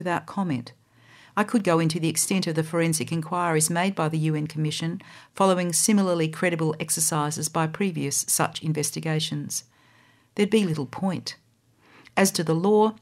without comment. I could go into the extent of the forensic inquiries made by the UN Commission following similarly credible exercises by previous such investigations. There'd be little point. As to the law,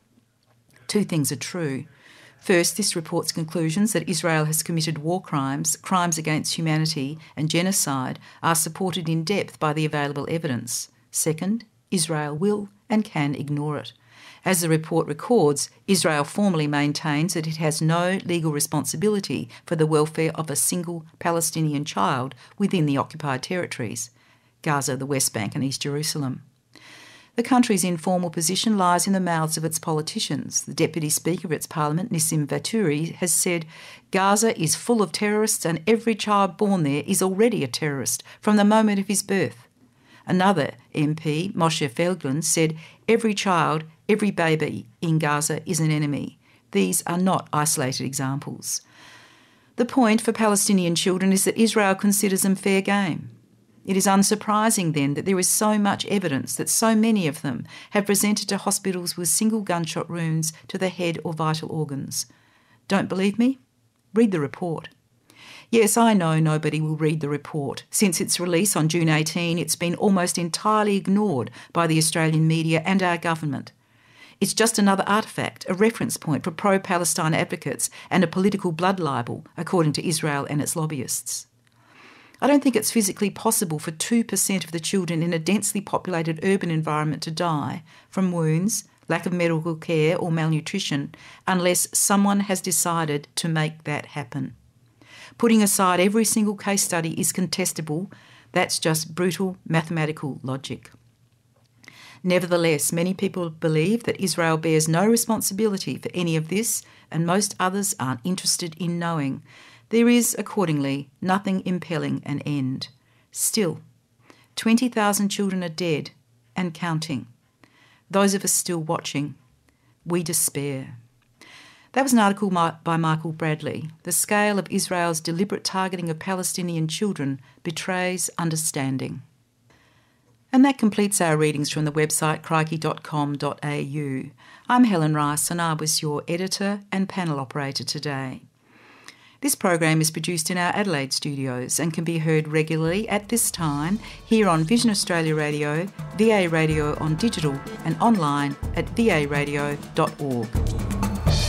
two things are true. First, this report's conclusions that Israel has committed war crimes, crimes against humanity and genocide are supported in depth by the available evidence. Second, Israel will and can ignore it. As the report records, Israel formally maintains that it has no legal responsibility for the welfare of a single Palestinian child within the occupied territories, Gaza, the West Bank and East Jerusalem. The country's informal position lies in the mouths of its politicians. The Deputy Speaker of its Parliament, Nissim Vaturi, has said Gaza is full of terrorists and every child born there is already a terrorist from the moment of his birth. Another MP, Moshe Feldman, said every child, every baby in Gaza is an enemy. These are not isolated examples. The point for Palestinian children is that Israel considers them fair game. It is unsurprising then that there is so much evidence that so many of them have presented to hospitals with single gunshot wounds to the head or vital organs. Don't believe me? Read the report. Yes, I know nobody will read the report. Since its release on June 18, it's been almost entirely ignored by the Australian media and our government. It's just another artefact, a reference point for pro-Palestine advocates and a political blood libel, according to Israel and its lobbyists. I don't think it's physically possible for 2% of the children in a densely populated urban environment to die from wounds, lack of medical care or malnutrition unless someone has decided to make that happen. Putting aside every single case study is contestable. That's just brutal mathematical logic. Nevertheless, many people believe that Israel bears no responsibility for any of this, and most others aren't interested in knowing. There is, accordingly, nothing impelling an end. Still, 20,000 children are dead and counting. Those of us still watching, we despair. That was an article by Michael Bradley. The scale of Israel's deliberate targeting of Palestinian children betrays understanding. And that completes our readings from the website crikey.com.au. I'm Helen Rice and I was your editor and panel operator today. This program is produced in our Adelaide studios and can be heard regularly at this time here on Vision Australia Radio, VA Radio on digital and online at varadio.org.